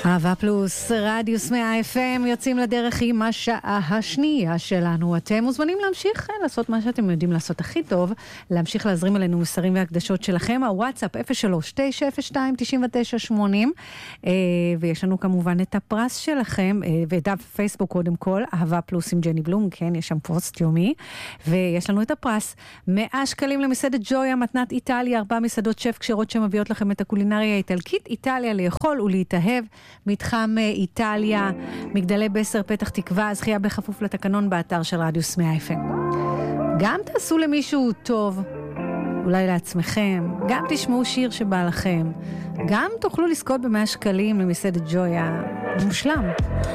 אהבה פלוס, רדיוס 100 FM, יוצאים לדרך עם השעה השנייה שלנו. אתם מוזמנים להמשיך לעשות מה שאתם יודעים לעשות הכי טוב, להמשיך להזרים עלינו מסרים והקדשות שלכם. הוואטסאפ 03-902-9980, ויש לנו כמובן את הפרס שלכם, ודף פייסבוק קודם כל, אהבה פלוס עם ג'ני בלום, כן, יש שם פוסט יומי, ויש לנו את הפרס, 100 שקלים למסעדת ג'ויה, מתנת איטליה, 4 מסעדות שף כשרות שמביאות לכם את הקולינריה האיטלקית, איטליה לאכול ולהתאהב, מתחם איטליה, מגדלי בסר, פתח תקווה, זכייה בכפוף לתקנון באתר של רדיוס 100 FM. גם תעשו למישהו טוב, אולי לעצמכם, גם תשמעו שיר שבא לכם, גם תוכלו לזכות ב100 שקלים למסעדת ג'ויה, מושלם.